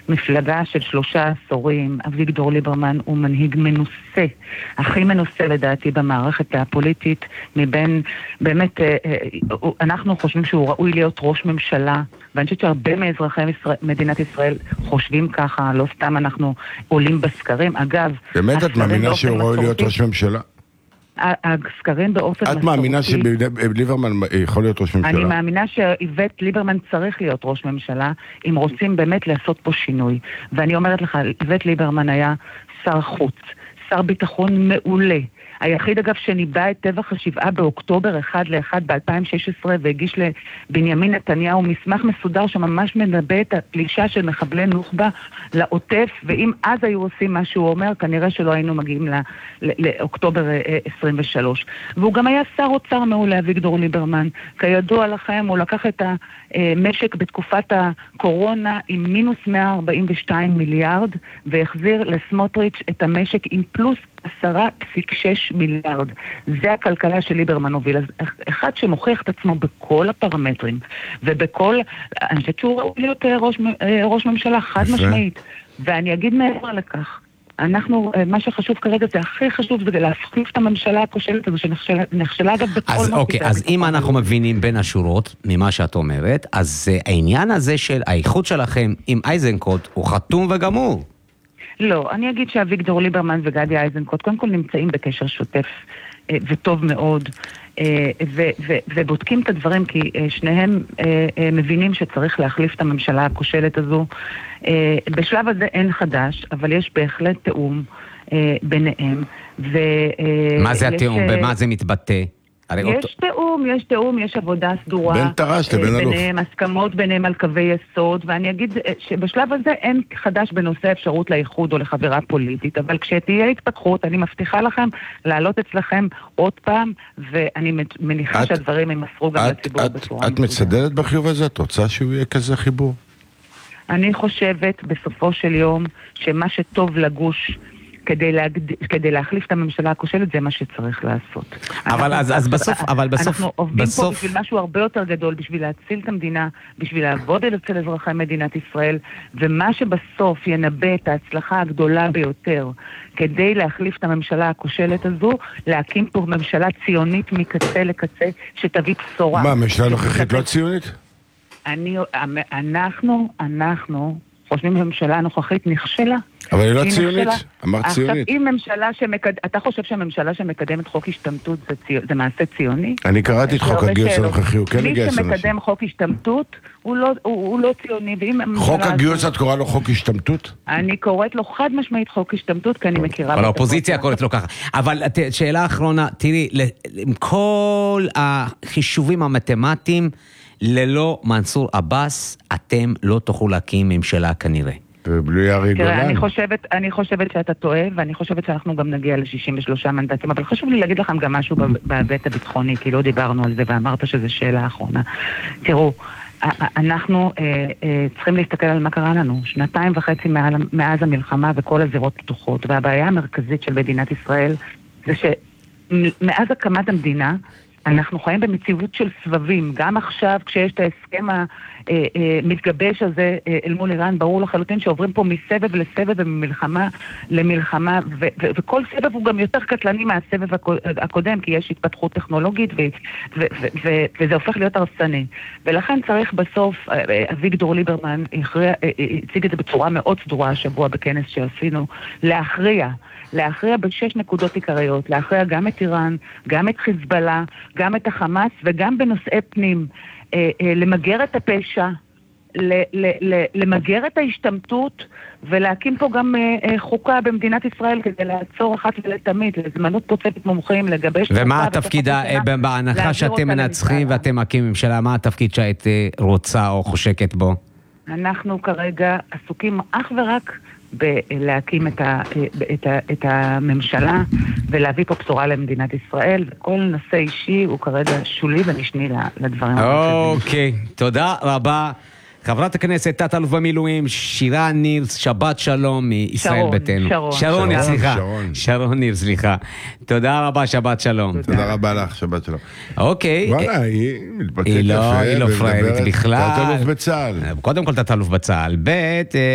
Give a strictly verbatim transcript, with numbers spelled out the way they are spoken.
מפלגה של שלושה עשורים, אביגדור ליברמן הוא מנהיג מנוסה, הכי מנוסה לדעתי במערכת הפוליטית, מבין, באמת, אנחנו חושבים שהוא ראוי להיות ראש ממשלה, ואני חושבת שהרבה מאזרחי מדינת ישראל חושבים ככה, לא סתם אנחנו עולים בסקרים. אגב, באמת את מאמינה שהוא ראוי להיות ראש ממשלה? הסקרים באופן מסורתי. את מאמינה שליברמן יכול להיות ראש ממשלה? אני מאמינה שאיווט ליברמן צריך להיות ראש ממשלה, אם רוצים באמת לעשות פה שינוי. ואני אומרת לך, איווט ליברמן היה שר חוץ, שר ביטחון מעולה. היחיד אגב שניבא את טבח השבעה באוקטובר אחד לאחד ב-אלפיים ושש עשרה והגיש לבנימין נתניהו מסמך מסודר שממש מנבא את הפלישה של מחבלי נוח'בה לעוטף, ואם אז היו עושים מה שהוא אומר, כנראה שלא היינו מגיעים לאוקטובר עשרים ושלוש. והוא גם היה שר אוצר מעולה, אביגדור ליברמן. כידוע לכם, הוא לקח את המשק בתקופת הקורונה עם מינוס מאה ארבעים ושתיים מיליארד, והחזיר לסמוטריץ' את המשק עם פלוס עשרה פסיק שש מיליארד. זה הכלכלה של ליברמן הוביל. אז אחד שמוכיח את עצמו בכל הפרמטרים, ובכל, אני חושבת שהוא ראוי להיות ראש, ראש ממשלה חד משמעית. ואני אגיד מעבר לכך, אנחנו, מה שחשוב כרגע, זה הכי חשוב, זה להפחיף את הממשלה הכושלת הזו, שנכשלה אגב בכל אז אוקיי, אז אם אנחנו מבינים בין השורות, ממה שאת אומרת, אז העניין הזה של האיחוד שלכם עם איזנקוט, הוא חתום וגמור. לא, אני אגיד שאביגדור ליברמן וגדי איזנקוט קודם כל נמצאים בקשר שוטף וטוב מאוד, ובודקים את הדברים, כי שניהם מבינים שצריך להחליף את הממשלה הכושלת הזו. בשלב הזה אין חדש, אבל יש בהחלט תאום ביניהם. מה זה התאום? במה זה מתבטא? יש תאום, יש תאום, יש עבודה סדורה. בין תרש לבין אלוף. ביניהם, הסכמות ביניהם על קווי יסוד, ואני אגיד שבשלב הזה אין חדש בנושא אפשרות לאיחוד או לחברה פוליטית, אבל כשתהיה התפתחות, אני מבטיחה לכם לעלות אצלכם עוד פעם, ואני מניחה שהדברים ימסרו גם לציבור בצורה. את מצדדת בחיוב הזה? את רוצה שהוא יהיה כזה חיבור? אני חושבת בסופו של יום שמה שטוב לגוש כדי, להגד... כדי להחליף את הממשלה הכושלת, זה מה שצריך לעשות. אבל אז, אז בסוף, אבל בסוף, אנחנו עובדים בסוף... פה בשביל משהו הרבה יותר גדול, בשביל להציל את המדינה, בשביל לעבוד אצל אזרחי מדינת ישראל, ומה שבסוף ינבא את ההצלחה הגדולה ביותר, כדי להחליף את הממשלה הכושלת הזו, להקים פה ממשלה ציונית מקצה לקצה, שתביא בשורה. מה, הממשלה הנוכחית לא ציונית? אני, אנחנו, אנחנו, חושבים שהממשלה הנוכחית נכשלה. אבל היא לא ציונית, אמרת ציונית. עכשיו, אם ממשלה שמקד... אתה חושב שהממשלה שמקדמת חוק השתמטות זה, ציו... זה מעשה ציוני? אני קראתי את חוק הגיוס הנוכחי, הוא כן הגיע אנשים. מי שמקדם חוק השתמטות, הוא לא, הוא, הוא לא ציוני. חוק הגיוס את קורא לו חוק השתמטות? אני קוראת לו חד משמעית חוק השתמטות, כי אני מכירה... אבל האופוזיציה קוראת לו ככה. אבל שאלה האחרונה, תראי, עם כל החישובים המתמטיים, ללא מנסור עבאס, אתם לא תוכלו להקים ממשלה כנראה. ובלי ארי גולן. אני חושבת, אני חושבת שאתה טועה, ואני חושבת שאנחנו גם נגיע ל-שישים ושלושה מנדטים, אבל חשוב לי להגיד לכם גם משהו בהיבט הביטחוני, כי לא דיברנו על זה, ואמרת שזו שאלה האחרונה. תראו, אנחנו צריכים להסתכל על מה קרה לנו. שנתיים וחצי מאז המלחמה וכל הזירות פתוחות, והבעיה המרכזית של מדינת ישראל, זה שמאז הקמת המדינה, אנחנו חיים במציאות של סבבים. גם עכשיו, כשיש את ההסכם המתגבש הזה אל מול איראן, ברור לחלוטין שעוברים פה מסבב לסבב וממלחמה למלחמה, ו- ו- וכל סבב הוא גם יותר קטלני מהסבב הקודם, כי יש התפתחות טכנולוגית, ו- ו- ו- ו- וזה הופך להיות הרסני. ולכן צריך בסוף, אביגדור ליברמן הציג את זה בצורה מאוד סדורה השבוע בכנס שעשינו, להכריע. להכריע בשש נקודות עיקריות, להכריע גם את איראן, גם את חיזבאללה, גם את החמאס וגם בנושאי פנים, אה, אה, למגר את הפשע, ל, ל, ל, למגר את ההשתמטות ולהקים פה גם אה, אה, חוקה במדינת ישראל כדי לעצור אחת ולתמיד, לזמנות פוצפת מומחים, לגבש... ומה התפקיד, בהנחה שאתם מנצחים ואתם מקים ממשלה, מה התפקיד שאת רוצה או חושקת בו? אנחנו כרגע עסוקים אך ורק בלהקים את, ה, את, ה, את הממשלה ולהביא פה בשורה למדינת ישראל, וכל נושא אישי הוא כרגע שולי ומשני לדברים. אוקיי, תודה רבה. חברת הכנסת, תת-אלוף במילואים, שירה ניר, שבת שלום מישראל ביתנו. שרון, שרון ניר, סליחה. שרון ניר, סליחה. תודה רודה, שבת שלום. תודה רבה לך, שבת שלום. אוקיי. וואלה, היא מתבטאת יפה. היא לא פראית בכלל. תת-אלוף בצה"ל. קודם כל תת-אלוף בצה"ל. ב'